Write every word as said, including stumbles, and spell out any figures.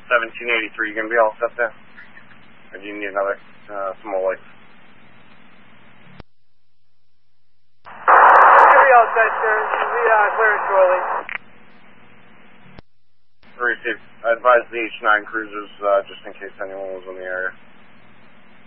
seventeen eighty-three, you going to be all set there? Or do you need another, uh, some more lights? You'll be all set, sir. You'll be uh, clearing shortly. Received. I advise the H nine cruisers, uh, just in case anyone was in the area.